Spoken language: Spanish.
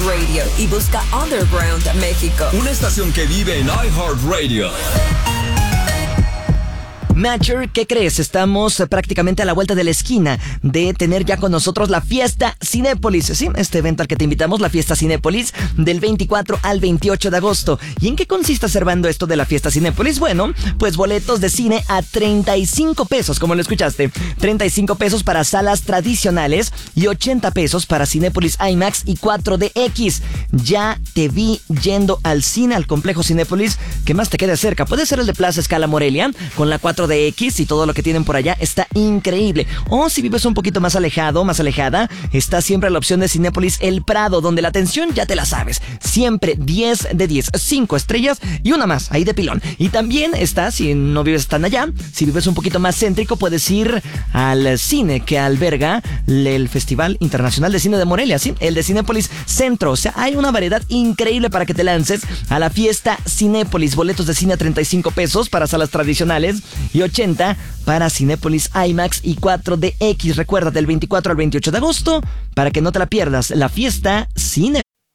iHeartRadio y busca Underground México. Una estación que vive en iHeartRadio. Matcher, ¿qué crees? Estamos prácticamente a la vuelta de la esquina de tener ya con nosotros la Fiesta Cinépolis. Sí, este evento al que te invitamos, la Fiesta Cinépolis, del 24 al 28 de agosto. ¿Y en qué consiste, Servando, esto de la Fiesta Cinépolis? Bueno, pues boletos de cine a 35 pesos, como lo escuchaste. 35 pesos para salas tradicionales y 80 pesos para Cinépolis IMAX y 4DX. Ya te vi yendo al cine, al complejo Cinépolis que más te quede cerca. Puede ser el de Plaza Escala Morelia, con la 4DX y todo lo que tienen por allá está increíble. O si vives un poquito más alejado, más alejada, está siempre la opción de Cinépolis El Prado, donde la atención ya te la sabes. Siempre 10 de 10, 5 estrellas y una más, ahí de pilón. Y también está, si no vives tan allá, si vives un poquito más céntrico, puedes ir al cine que alberga el Festival Internacional de Cine de Morelia, ¿sí? El de Cinépolis Centro. O sea, hay una variedad increíble para que te lances a la Fiesta Cinépolis. Boletos de cine a 35 pesos para salas tradicionales y 80 para Cinépolis IMAX y 4DX. Recuerda, del 24 al 28 de agosto, para que no te la pierdas, la Fiesta Cine.